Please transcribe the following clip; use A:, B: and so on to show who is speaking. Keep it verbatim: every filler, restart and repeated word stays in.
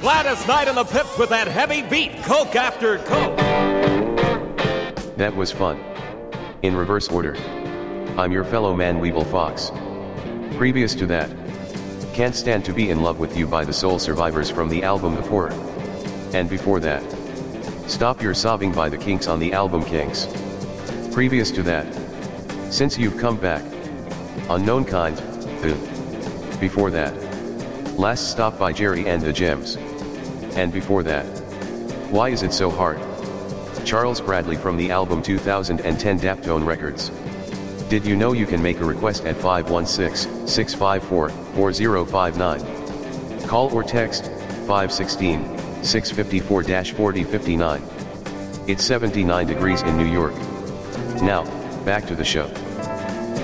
A: Gladys Knight and the Pips with that heavy beat, Coke after Coke.
B: That was fun. In reverse order. I'm your fellow man Weeble Fox. Previous to that, Can't Stand to Be in Love with You by the Soul Survivors from the album The Poor. And before that, Stop Your Sobbing by the Kinks on the album Kinks. Previous to that, Since You've Come Back, Unknown Kind, The. Before that, Last Stop by Jerry and the Gems. And before that, Why Is It So Hard? Charles Bradley from the album two thousand ten Daptone Records. Did you know you can make a request at five one six, six five four, four zero five nine? Call or text five one six, six five four, four zero five nine. It's seventy-nine degrees in New York. Now, back to the show.